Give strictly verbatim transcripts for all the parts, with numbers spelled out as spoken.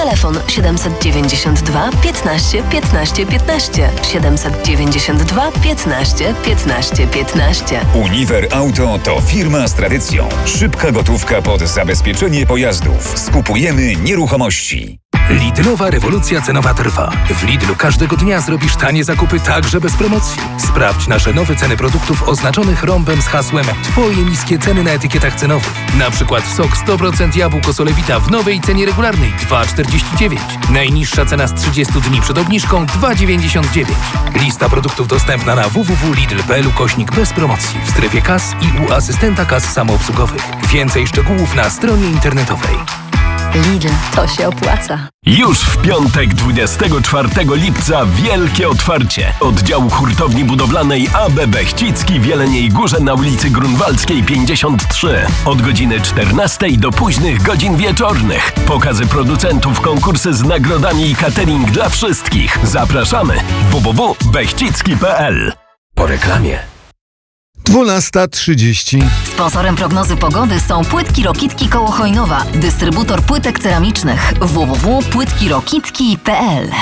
Telefon siedemset dziewięćdziesiąt dwa piętnaście piętnaście piętnaście. siedemset dziewięćdziesiąt dwa piętnaście piętnaście piętnaście. Uniwer Auto to firma z tradycją. Szybka gotówka pod zabezpieczenie pojazdów. Skupujemy nieruchomości. Lidlowa rewolucja cenowa trwa. W Lidlu każdego dnia zrobisz tanie zakupy także bez promocji. Sprawdź nasze nowe ceny produktów oznaczonych rąbem z hasłem Twoje niskie ceny na etykietach cenowych. Na przykład sok sto procent jabłko Solewita w nowej cenie regularnej dwa czterdzieści dziewięć. Najniższa cena z trzydziestu dni przed obniżką dwa dziewięćdziesiąt dziewięć. Lista produktów dostępna na w w w kropka lidl kropka p l ukośnik bez promocji w strefie kas i u asystenta kas samoobsługowych. Więcej szczegółów na stronie internetowej. Lidl, to się opłaca. Już w piątek dwudziestego czwartego lipca wielkie otwarcie oddziału hurtowni budowlanej A B Bechcicki w Jeleniej Górze na ulicy Grunwaldzkiej pięćdziesiąt trzy. Od godziny czternastej do późnych godzin wieczornych. Pokazy producentów, konkursy z nagrodami i catering dla wszystkich. Zapraszamy w w w kropka bechcicki kropka p l. Po reklamie. dwunasta trzydzieści. Sponsorem prognozy pogody są Płytki Rokitki koło Chojnowa, dystrybutor płytek ceramicznych w w w kropka płytki rokitki kropka p l.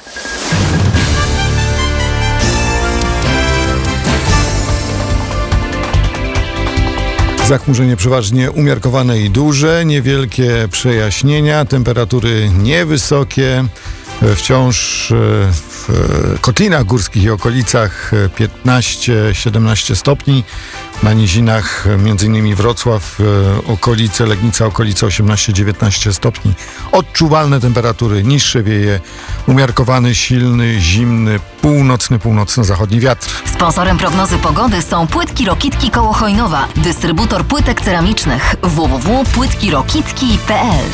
Zachmurzenie przeważnie umiarkowane i duże, niewielkie przejaśnienia, temperatury niewysokie, wciąż w kotlinach górskich i okolicach piętnaście siedemnaście stopni, na nizinach m.in. Wrocław, okolice, Legnica, okolice osiemnaście dziewiętnaście stopni. Odczuwalne temperatury, niższe wieje, umiarkowany, silny, zimny, północny, północno-zachodni wiatr. Sponsorem prognozy pogody są Płytki Rokitki koło Chojnowa, dystrybutor płytek ceramicznych w w w kropka płytki rokitki kropka p l.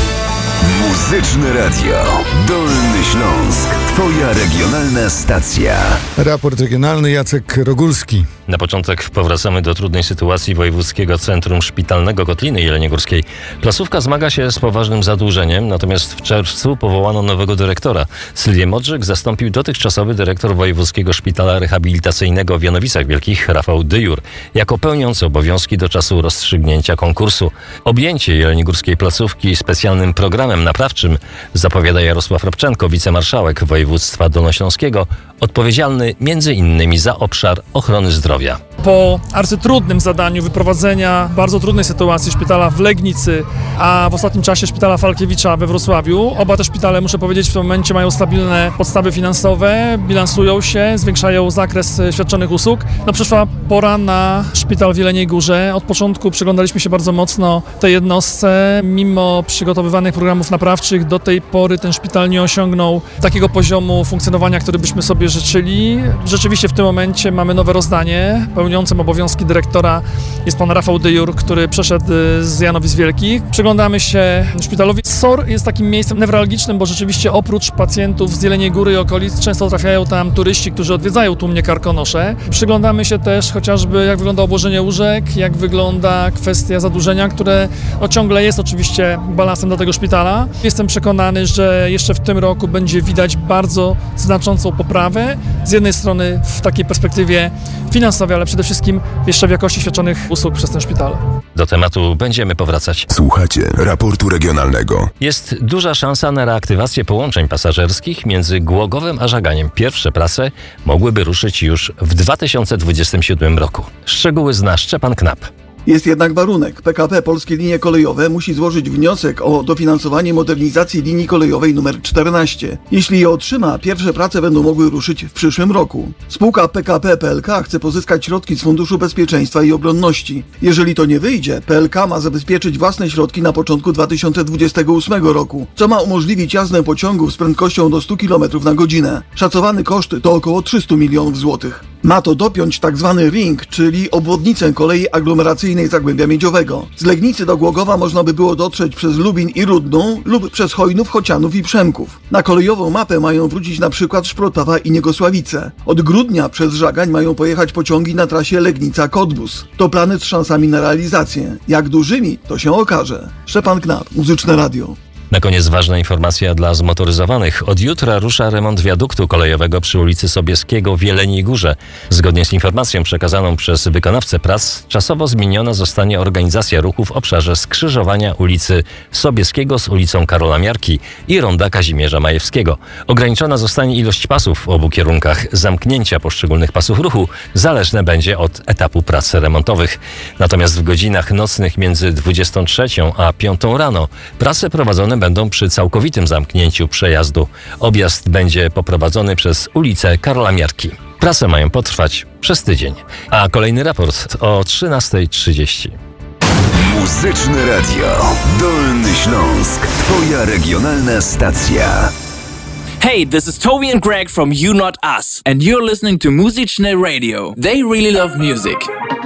Muzyczne Radio Dolny Śląsk. Twoja regionalna stacja. Raport regionalny, Jacek Rogulski. Na początek powracamy do trudnej sytuacji Wojewódzkiego Centrum Szpitalnego Kotliny Jeleniogórskiej. Placówka zmaga się z poważnym zadłużeniem, natomiast w czerwcu powołano nowego dyrektora. Sylwię Modrzyk zastąpił dotychczasowy dyrektor Wojewódzkiego Szpitala Rehabilitacyjnego w Janowicach Wielkich, Rafał Dyjur, jako pełniący obowiązki do czasu rozstrzygnięcia konkursu. Objęcie jeleniogórskiej placówki specjalnym programem naprawczym zapowiada Jarosław Rabczenko, wicemarszałek województwa dolnośląskiego, odpowiedzialny między innymi za obszar ochrony zdrowia. Po arcytrudnym zadaniu wyprowadzenia bardzo trudnej sytuacji szpitala w Legnicy, a w ostatnim czasie szpitala Falkiewicza we Wrocławiu, oba te szpitale, muszę powiedzieć, w tym momencie mają stabilne podstawy finansowe, bilansują się, zwiększają zakres świadczonych usług. No przyszła pora na szpital w Jeleniej Górze. Od początku przyglądaliśmy się bardzo mocno tej jednostce. Mimo przygotowywanych programów naprawczych do tej pory ten szpital nie osiągnął takiego poziomu funkcjonowania, który byśmy sobie życzyli. Rzeczywiście w tym momencie mamy nowe rozdanie. Pełniącym obowiązki dyrektora jest pan Rafał Dyjur, który przeszedł z Janowic Wielkich. Przyglądamy się szpitalowi. S O R jest takim miejscem newralgicznym, bo rzeczywiście oprócz pacjentów z Jeleniej Góry i okolic często trafiają tam turyści, którzy odwiedzają tłumnie Karkonosze. Przyglądamy się też chociażby, jak wygląda obłożenie łóżek, jak wygląda kwestia zadłużenia, które no, ciągle jest oczywiście balansem dla tego szpitala. Jestem przekonany, że jeszcze w tym roku będzie widać bardzo znaczącą poprawę. Z jednej strony w takiej perspektywie finansowej, ale przede wszystkim jeszcze w jakości świadczonych usług przez ten szpital. Do tematu będziemy powracać. Słuchacie raportu regionalnego. Jest duża szansa na reaktywację połączeń pasażerskich między Głogowem a Żaganiem. Pierwsze prace mogłyby ruszyć już w dwa tysiące dwudziestym siódmym roku. Szczegóły zna Szczepan Knap. Jest jednak warunek. P K P Polskie Linie Kolejowe musi złożyć wniosek o dofinansowanie modernizacji linii kolejowej numer czternaście. Jeśli je otrzyma, pierwsze prace będą mogły ruszyć w przyszłym roku. Spółka P K P P L K chce pozyskać środki z Funduszu Bezpieczeństwa i Obronności. Jeżeli to nie wyjdzie, P L K ma zabezpieczyć własne środki na początku dwa tysiące dwudziestego ósmego roku, co ma umożliwić jazdę pociągów z prędkością do stu kilometrów na godzinę. Szacowany koszt to około trzysta milionów złotych. Ma to dopiąć tzw. ring, czyli obwodnicę kolei aglomeracyjnej Zagłębia Miedziowego. Z Legnicy do Głogowa można by było dotrzeć przez Lubin i Rudną lub przez Chojnów, Chocianów i Przemków. Na kolejową mapę mają wrócić na przykład Szprotawa i Niegosławice. Od grudnia przez Żagań mają pojechać pociągi na trasie Legnica-Cottbus. To plany z szansami na realizację. Jak dużymi, to się okaże. Szczepan Knap, Muzyczne Radio. Na koniec ważna informacja dla zmotoryzowanych. Od jutra rusza remont wiaduktu kolejowego przy ulicy Sobieskiego w Jeleniej Górze. Zgodnie z informacją przekazaną przez wykonawcę prac, czasowo zmieniona zostanie organizacja ruchu w obszarze skrzyżowania ulicy Sobieskiego z ulicą Karola Miarki i ronda Kazimierza Majewskiego. Ograniczona zostanie ilość pasów w obu kierunkach. Zamknięcia poszczególnych pasów ruchu zależne będzie od etapu prac remontowych. Natomiast w godzinach nocnych między dwudziestą trzecią a piątą rano prace prowadzone będą przy całkowitym zamknięciu przejazdu. Objazd będzie poprowadzony przez ulicę Karola Miarki. Prace mają potrwać przez tydzień. A kolejny raport o trzynasta trzydzieści. Muzyczne Radio. Dolny Śląsk. Twoja regionalna stacja. Hey, this is Toby and Greg from You Not Us, and you're listening to Muzyczne Radio. They really love music.